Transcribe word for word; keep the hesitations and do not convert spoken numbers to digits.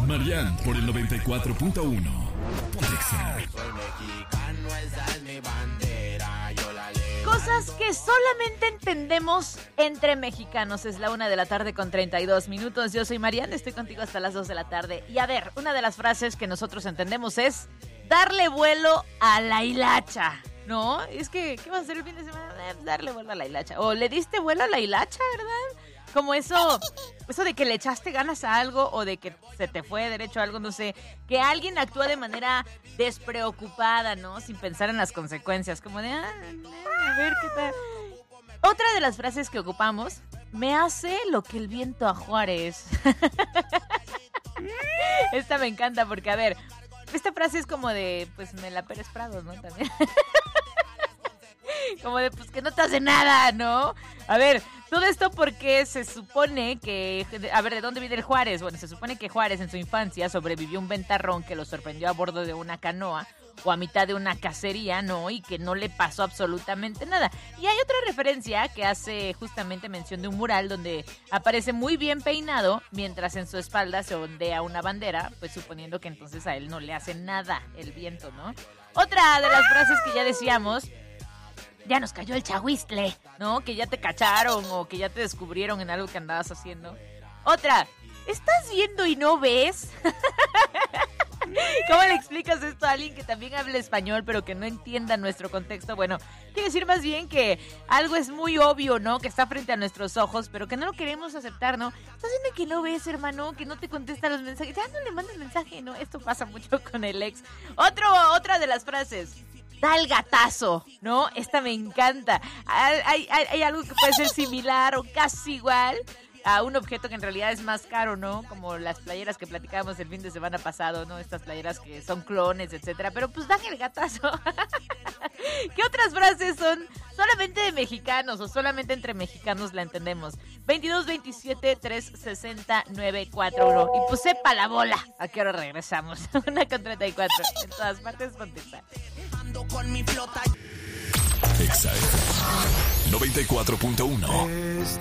Marian por el noventa y cuatro punto uno. Cosas que solamente entendemos entre mexicanos. Es la una de la tarde con treinta y dos minutos. Yo soy Marian, estoy contigo hasta las dos de la tarde. Y a ver, una de las frases que nosotros entendemos es darle vuelo a la hilacha. ¿No? Es que, ¿qué va a hacer el fin de semana? Eh, darle vuelo a la hilacha. O le diste vuelo a la hilacha, ¿verdad? Como eso, eso de que le echaste ganas a algo o de que se te fue derecho a algo, no sé. Que alguien actúa de manera despreocupada, ¿no? Sin pensar en las consecuencias. Como de, ah, a ver qué tal. Otra de las frases que ocupamos, me hace lo que el viento a Juárez. Esta me encanta porque, a ver, esta frase es como de, pues, me la Pérez Prado, ¿no? También. Como de, pues, que no te hace nada, ¿no? A ver, todo esto porque se supone que... A ver, ¿de dónde viene el Juárez? Bueno, se supone que Juárez en su infancia sobrevivió un ventarrón que lo sorprendió a bordo de una canoa o a mitad de una cacería, ¿no? Y que no le pasó absolutamente nada. Y hay otra referencia que hace justamente mención de un mural donde aparece muy bien peinado mientras en su espalda se ondea una bandera, pues suponiendo que entonces a él no le hace nada el viento, ¿no? Otra de las frases que ya decíamos... Ya nos cayó el chahuistle, ¿no? Que ya te cacharon o que ya te descubrieron en algo que andabas haciendo. Otra, ¿estás viendo y no ves? ¿Cómo le explicas esto a alguien que también habla español pero que no entienda nuestro contexto? Bueno, quiere decir más bien que algo es muy obvio, ¿no? Que está frente a nuestros ojos, pero que no lo queremos aceptar, ¿no? ¿Estás viendo que no ves, hermano? Que no te contesta los mensajes. Ya no le mandes mensaje, ¿no? Esto pasa mucho con el ex. Otro, otra de las frases. Da el gatazo, ¿no? Esta me encanta. Hay, hay, hay algo que puede ser similar o casi igual a un objeto que en realidad es más caro, ¿no? Como las playeras que platicábamos el fin de semana pasado, ¿no? Estas playeras que son clones, etcétera. Pero pues dan el gatazo. ¿Qué otras frases son solamente de mexicanos o solamente entre mexicanos la entendemos? veintidós veintisiete trescientos sesenta nueve cuarenta y uno. Y pues sepa la bola. ¿A qué hora regresamos? Una con treinta y cuatro. En todas partes contesta. Con mi flota. noventa y cuatro punto uno.